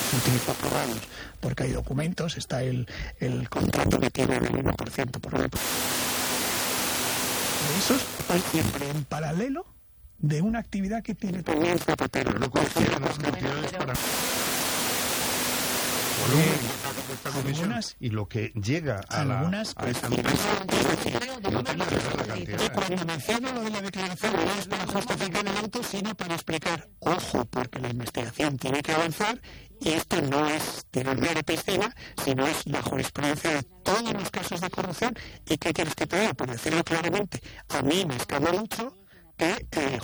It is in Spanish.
se utilizó por años, porque hay documentos, está el contrato que tiene el 1% por ejemplo. Eso es siempre en paralelo de una actividad que tiene también Zapatero, lo cual tiene las cantidades para algunas, y lo que llega a esa empresa no te puede dar la cantidad. Cuando menciono lo de la declaración no es para justificar el auto, sino para explicar, ojo, porque la investigación tiene que avanzar y esto no es tirarme de piscina, sino es la jurisprudencia de todos los casos de corrupción. ¿Y qué quieres que te diga? Por decirlo claramente, a mí me escama mucho que